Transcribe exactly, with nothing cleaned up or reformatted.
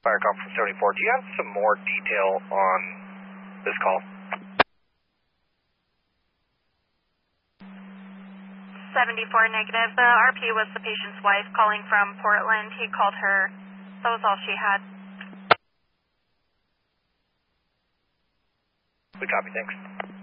Fire Conference seventy-four, do you have some more detail on this call? seventy-four negative. The R P was the patient's wife calling from Portland. He called her. That was all she had. We copy, thanks.